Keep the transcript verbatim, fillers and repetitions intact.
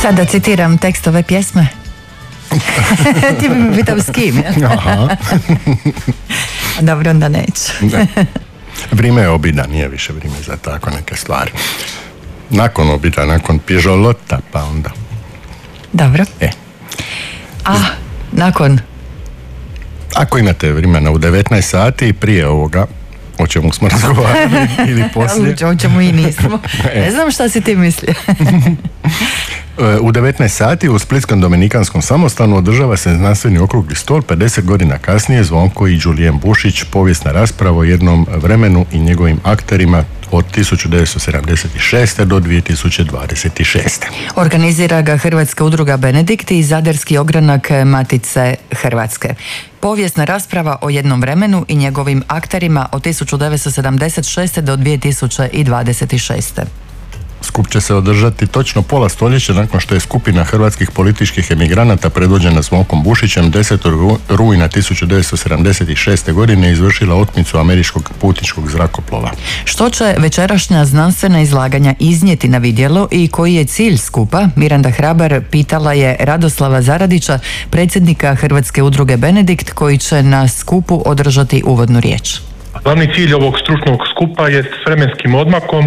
Sada citiram tekst ove pjesme. Ti bi mi pitao s kim, ja? Aha. Dobro, onda neću. Da. Vrijeme je obida, nije više vrijeme za tako neke stvari. Nakon obida, nakon pižolota, pa onda... Dobro. E. A, nakon? Ako imate vremena u devetnaest sati prije ovoga, o čemu smo razgovarali ili poslije. O čemu i nismo. Ne znam šta si ti mislio. U devetnaest sati u Splitskom Dominikanskom samostanu održava se znanstveni okrugli stol. pedeset godina kasnije Zvonko i Julijen Bušić, povijesna rasprava o jednom vremenu i njegovim akterima od tisuću devetsto sedamdeset šeste do dvije tisuće dvadeset šeste. Organizira ga Hrvatska udruga Benedikt i zadarski ogranak Matice Hrvatske. Povijesna rasprava o jednom vremenu i njegovim akterima od tisuću devetsto sedamdeset šeste do dvije tisuće dvadeset šeste. Skup će se održati točno pola stoljeća nakon što je skupina hrvatskih političkih emigranata predvođena Zvonkom Bušićem desetog rujna tisuću devetsto sedamdeset šeste. godine izvršila otmicu američkog putničkog zrakoplova. Što će večerašnja znanstvena izlaganja iznijeti na vidjelo i koji je cilj skupa, Miranda Hrabar pitala je Radoslava Zaradića, predsjednika Hrvatske udruge Benedikt, koji će na skupu održati uvodnu riječ. Glavni cilj ovog stručnog skupa je s vremenskim odmakom